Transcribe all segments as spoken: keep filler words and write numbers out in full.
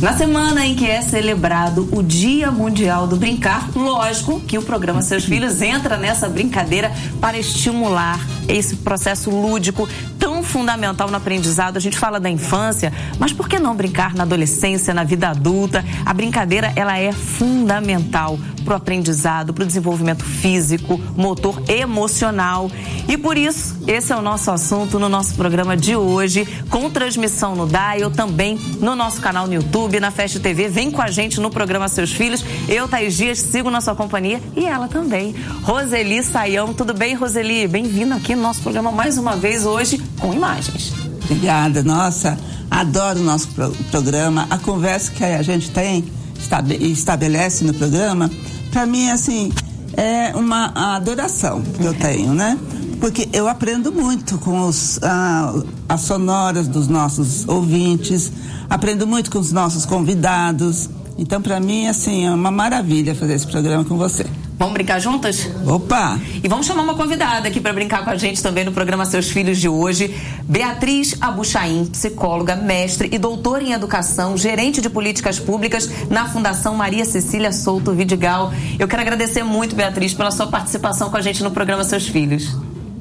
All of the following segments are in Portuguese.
Na semana em que é celebrado o Dia Mundial do Brincar, lógico que o programa Seus Filhos entra nessa brincadeira para estimular esse processo lúdico tão fundamental no aprendizado. A gente fala da infância, mas por que não brincar na adolescência, na vida adulta? A brincadeira, ela é fundamental para o aprendizado, para o desenvolvimento físico, motor, emocional. E por isso, esse é o nosso assunto no nosso programa de hoje, com transmissão no Dial, também no nosso canal no YouTube, na Fast T V. Vem com a gente no programa Seus Filhos. Eu, Thaís Dias, sigo na sua companhia e ela também. Roseli Saião, tudo bem, Roseli? Bem-vinda aqui no nosso programa mais uma vez hoje com imagens. Obrigada, nossa, adoro o nosso pro- programa, a conversa que a gente tem, estabelece no programa, para mim, assim, é uma adoração que eu tenho, né? Porque eu aprendo muito com os, ah, as sonoras dos nossos ouvintes, aprendo muito com os nossos convidados. Então, para mim, assim, é uma maravilha fazer esse programa com você. Vamos brincar juntas? Opa! E vamos chamar uma convidada aqui para brincar com a gente também no programa Seus Filhos de hoje. Beatriz Abuchain, psicóloga, mestre e doutora em educação, gerente de políticas públicas na Fundação Maria Cecília Souto Vidigal. Eu quero agradecer muito, Beatriz, pela sua participação com a gente no programa Seus Filhos.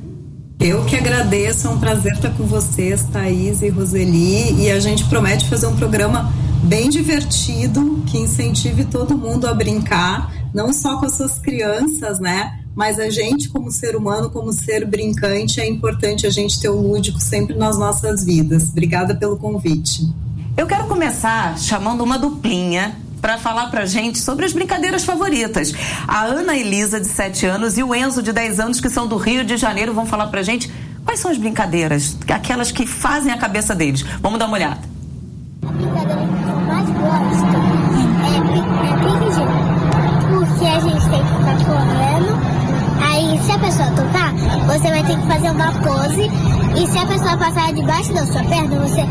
Eu que agradeço, é um prazer estar com vocês, Thaís e Roseli, e a gente promete fazer um programa bem divertido, que incentive todo mundo a brincar, não só com as suas crianças, né? Mas a gente, como ser humano, como ser brincante, é importante a gente ter o lúdico sempre nas nossas vidas. Obrigada pelo convite. Eu quero começar chamando uma duplinha para falar pra gente sobre as brincadeiras favoritas. A Ana Elisa, de sete anos, e o Enzo, de dez anos, que são do Rio de Janeiro, vão falar pra gente quais são as brincadeiras, aquelas que fazem a cabeça deles. Vamos dar uma olhada. A brincadeira que eu mais gosto é, é pique-gelo, porque a gente tem que ficar correndo, aí se a pessoa tocar, você vai ter que fazer uma pose, e se a pessoa passar debaixo da sua perna, você,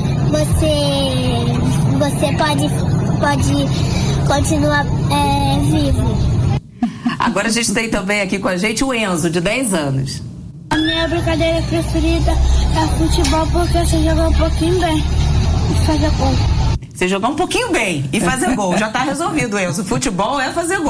você, você pode... pode continuar é, vivo. Agora a gente tem também aqui com a gente o Enzo, de dez anos. A minha brincadeira preferida é futebol, porque você joga um pouquinho bem e fazer gol. Você jogar um pouquinho bem e fazer gol. Já tá resolvido, Enzo. Futebol é fazer gol.